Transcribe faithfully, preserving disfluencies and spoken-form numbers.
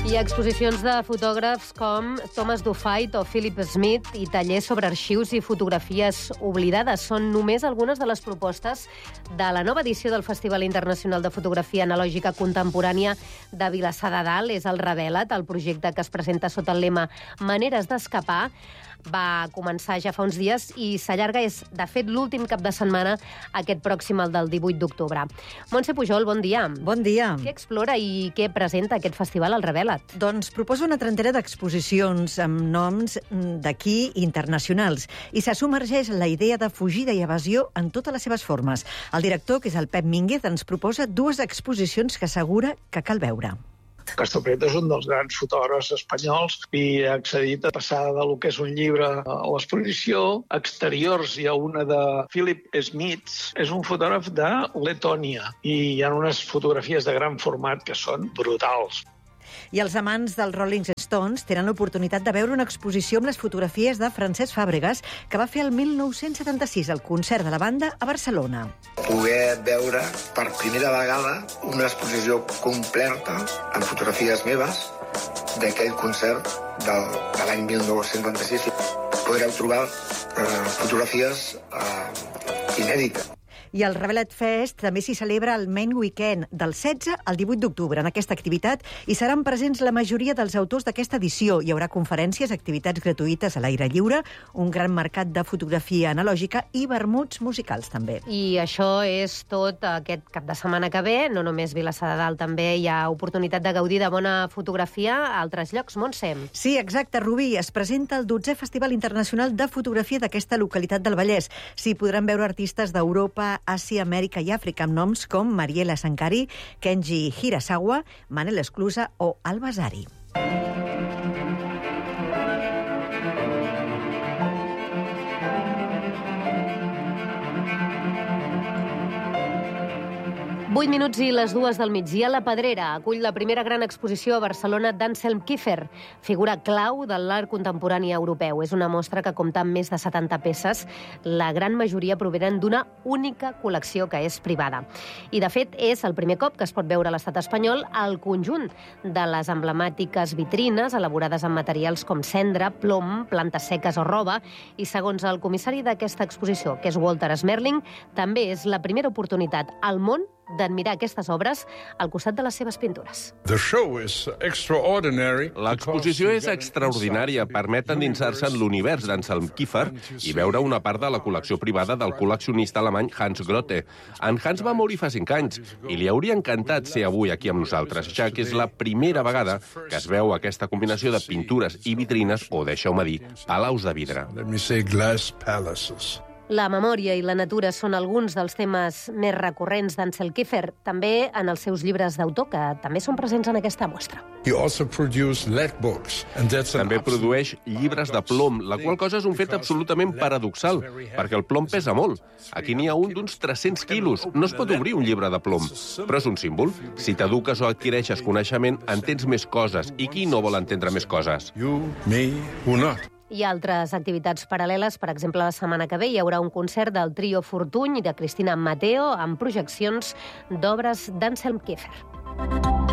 Hi ha exposicions de fotògrafs com Thomas Dufait o Philip Smith i tallers sobre arxius i fotografies oblidades. Són només algunes de les propostes de la nova edició del Festival Internacional de Fotografia Analògica Contemporània de Vilassar de Dalt. És el Revela't, el projecte que es presenta sota el lema Maneres d'escapar. Va començar ja fa uns dies i s'allarga, és, de fet, l'últim cap de setmana, aquest pròxim, el del divuit d'octubre. Montse Pujol, bon dia. Bon dia. Què explora i què presenta aquest festival, el Revela't? Doncs proposa una trentena d'exposicions amb noms d'aquí internacionals i se submergeix la idea de fugida i evasió en totes les seves formes. El director, que és el Pep Mínguez, ens proposa dues exposicions que assegura que cal veure. Castro Prieto és un dels grans fotògrafs espanyols i ha accedit a passar del que és un llibre a l'exposició. Exteriors hi ha una de Philip Smith, és un fotògraf de Letònia i hi ha unes fotografies de gran format que són brutals. I els amants dels Rolling Stones tenen l'oportunitat de veure una exposició amb les fotografies de Francesc Fàbregas, que va fer el mil nou-cents setanta-sis el concert de la banda a Barcelona. Poder veure per primera vegada una exposició completa amb fotografies meves d'aquell concert del, de l'any mil nou-cents setanta-sis. Podreu trobar eh, fotografies eh, inèdites. I el Revela't Fest també s'hi celebra el Main Weekend, del setze al divuit d'octubre. En aquesta activitat hi seran presents la majoria dels autors d'aquesta edició. Hi haurà conferències, activitats gratuïtes a l'aire lliure, un gran mercat de fotografia analògica i vermuts musicals, també. I això és tot aquest cap de setmana que ve. No només Vilassar de Dalt, també hi ha oportunitat de gaudir de bona fotografia a altres llocs. Montse. Sí, exacte, Rubí. Es presenta el dotzè Festival Internacional de Fotografia d'aquesta localitat del Vallès. S'hi podran veure artistes d'Europa, Àsia, Amèrica i Àfrica, amb noms com Mariela Sankari, Kenji Hirasawa, Manel Esclusa o Albasari. vuit minuts i les dues del migdia. La Pedrera acull la primera gran exposició a Barcelona d'Anselm Kiefer, figura clau de l'art contemporani europeu. És una mostra que compta amb més de setanta peces. La gran majoria provenen d'una única col·lecció que és privada. I, de fet, és el primer cop que es pot veure a l'estat espanyol el conjunt de les emblemàtiques vitrines elaborades amb materials com cendra, plom, plantes seques o roba. I, segons el comissari d'aquesta exposició, que és Walter Smerling, també és la primera oportunitat al món d'admirar aquestes obres al costat de les seves pintures. L'exposició és extraordinària. Permet endinsar-se en l'univers d'Anselm Kiefer i veure una part de la col·lecció privada del col·leccionista alemany Hans Grote. En Hans va morir fa cinc anys i li hauria encantat ser avui aquí amb nosaltres, ja que és la primera vegada que es veu aquesta combinació de pintures i vitrines, o, deixeu-me dir, palaus de vidre. La memòria i la natura són alguns dels temes més recurrents d'Anselm Kiefer, també en els seus llibres d'autor, que també són presents en aquesta mostra. També produeix llibres de plom, la qual cosa és un fet absolutament paradoxal, perquè el plom pesa molt. Aquí n'hi ha un d'uns tres-cents quilos. No es pot obrir un llibre de plom, però és un símbol. Si t'eduques o adquireixes coneixement, entens més coses. I qui no vol entendre més coses? Hi ha altres activitats paral·leles. Per exemple, la setmana que ve hi haurà un concert del trio Fortuny i de Cristina Mateo amb projeccions d'obres d'Anselm Kiefer.